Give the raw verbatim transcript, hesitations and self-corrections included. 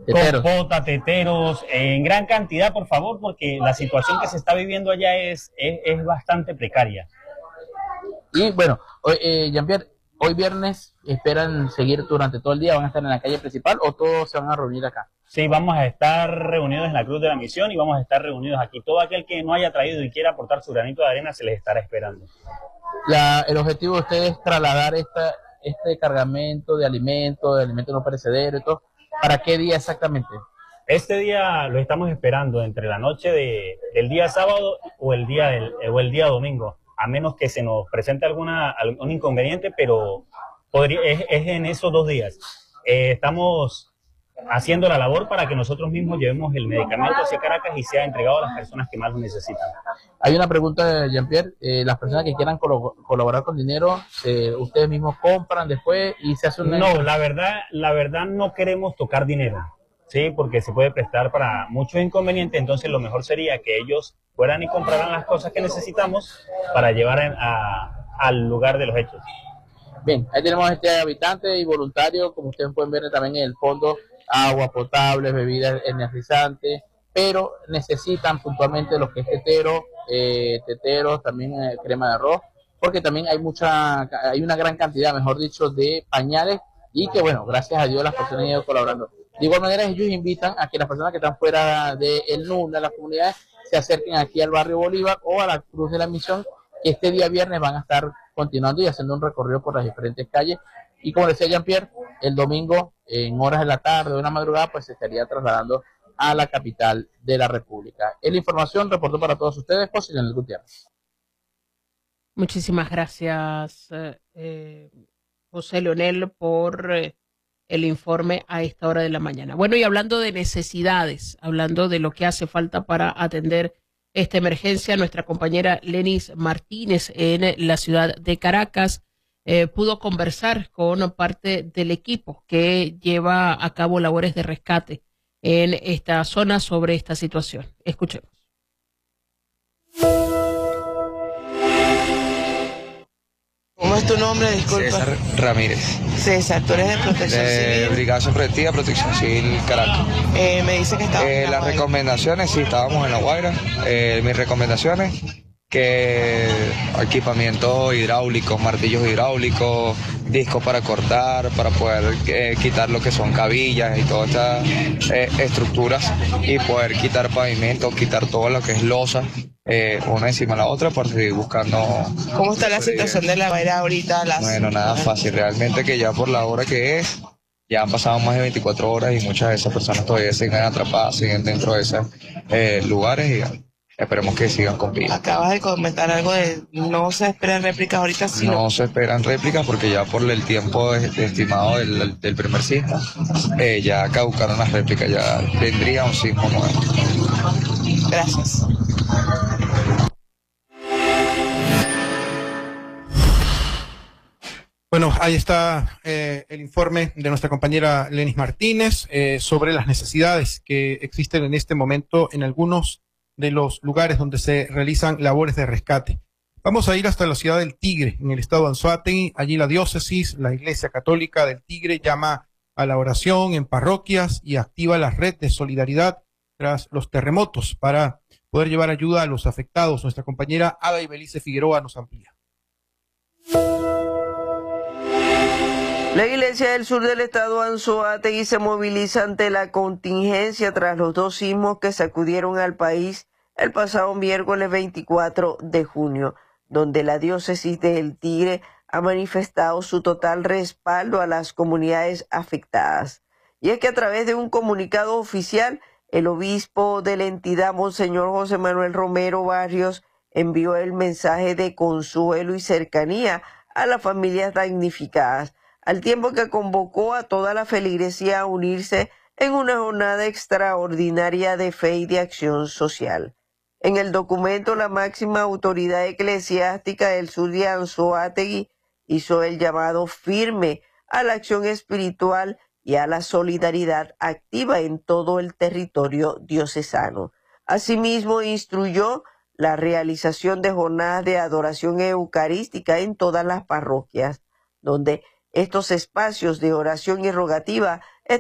Teteros. compota, teteros, en gran cantidad, por favor, porque la situación que se está viviendo allá es, es, es bastante precaria. Y bueno, hoy, eh, Jean-Pierre, hoy viernes esperan seguir durante todo el día, van a estar en la calle principal o todos se van a reunir acá. Sí, vamos a estar reunidos en la Cruz de la Misión y vamos a estar reunidos aquí. Todo aquel que no haya traído y quiera aportar su granito de arena se les estará esperando. La, el objetivo de ustedes es trasladar esta, este cargamento de alimentos, de alimentos no perecederos y todo. ¿Para qué día exactamente? Este día lo estamos esperando entre la noche de, del día sábado o el día, del, o el día domingo, a menos que se nos presente alguna, algún inconveniente, pero podría, es, es en esos dos días. Eh, estamos haciendo la labor para que nosotros mismos llevemos el medicamento hacia Caracas y sea entregado a las personas que más lo necesitan. Hay una pregunta, Jean-Pierre, eh, las personas que quieran colo colaborar con dinero, eh, ustedes mismos compran después y se hace una... No, la verdad, la verdad no queremos tocar dinero, sí, porque se puede prestar para muchos inconvenientes, entonces lo mejor sería que ellos fueran y compraran las cosas que necesitamos para llevar a, al lugar de los hechos. Bien, ahí tenemos este habitante y voluntario, como ustedes pueden ver también en el fondo, agua potable, bebidas energizantes, pero necesitan puntualmente lo que es tetero, eh, teteros, también eh, crema de arroz, porque también hay mucha, hay una gran cantidad, mejor dicho, de pañales y que bueno, gracias a Dios las personas han ido colaborando. De igual manera ellos invitan a que las personas que están fuera del N U N, de las comunidades, se acerquen aquí al barrio Bolívar o a la Cruz de la Misión, que este día viernes van a estar continuando y haciendo un recorrido por las diferentes calles. Y como decía Jean-Pierre, el domingo, en horas de la tarde o de la madrugada, pues se estaría trasladando a la capital de la República. Es la información, reportó para todos ustedes, José Leonel Gutiérrez. Muchísimas gracias, eh, José Leonel, por eh, el informe a esta hora de la mañana. Bueno, y hablando de necesidades, hablando de lo que hace falta para atender esta emergencia, nuestra compañera Lenis Martínez en la ciudad de Caracas eh, pudo conversar con parte del equipo que lleva a cabo labores de rescate en esta zona sobre esta situación. Escuchemos. ¿Cómo es tu nombre? Disculpa. César Ramírez. César, tú eres de Protección de Civil. Brigada Supresiva, Protección Civil, Caracas. Eh, me dice que estaba Eh, en La las Guaira. recomendaciones, sí, estábamos en La Guaira. Eh, mis recomendaciones, que equipamiento hidráulico, martillos hidráulicos, discos para cortar, para poder eh, quitar lo que son cabillas y todas estas eh, estructuras y poder quitar pavimento, quitar todo lo que es losa. Eh, una encima de la otra para seguir buscando. ¿Cómo está la situación de La Guaira ahorita? Las... Bueno, nada fácil, realmente que ya por la hora que es, ya han pasado más de veinticuatro horas y muchas de esas personas todavía siguen atrapadas, siguen dentro de esos eh, lugares y esperemos que sigan con vida. Acabas de comentar algo de no se esperan réplicas ahorita, sino... No se esperan réplicas porque ya por el tiempo estimado del, del primer sismo, eh, ya caducaron las réplicas, ya tendría un sismo nuevo. Gracias. Bueno, ahí está eh, el informe de nuestra compañera Lenis Martínez eh, sobre las necesidades que existen en este momento en algunos de los lugares donde se realizan labores de rescate. Vamos a ir hasta la ciudad del Tigre, en el estado de Anzoátegui. Allí la diócesis, la Iglesia Católica del Tigre, llama a la oración en parroquias y activa la red de solidaridad tras los terremotos para poder llevar ayuda a los afectados. Nuestra compañera Ada Ibelice Figueroa nos amplía. La Iglesia del Sur del Estado Anzoátegui se moviliza ante la contingencia tras los dos sismos que sacudieron al país el pasado miércoles veinticuatro de junio, donde la diócesis del Tigre ha manifestado su total respaldo a las comunidades afectadas. Y es que a través de un comunicado oficial, el obispo de la entidad, Monseñor José Manuel Romero Barrios, envió el mensaje de consuelo y cercanía a las familias damnificadas, al tiempo que convocó a toda la feligresía a unirse en una jornada extraordinaria de fe y de acción social. En el documento, la máxima autoridad eclesiástica del sur de Anzoátegui hizo el llamado firme a la acción espiritual y a la solidaridad activa en todo el territorio diocesano. Asimismo, instruyó la realización de jornadas de adoración eucarística en todas las parroquias, donde estos espacios de oración y rogativa